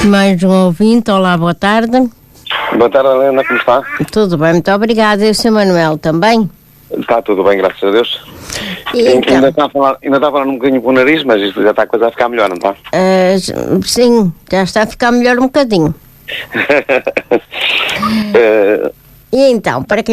Mais um ouvinte, olá, boa tarde. Boa tarde, Helena, como está? Tudo bem, muito obrigada. E o Sr. Manuel também? Está tudo bem, graças a Deus. E então? Ainda está a falar um bocadinho com o nariz, mas isto já está a coisa a ficar melhor, não está? Sim, já está a ficar melhor um bocadinho. E então, para quem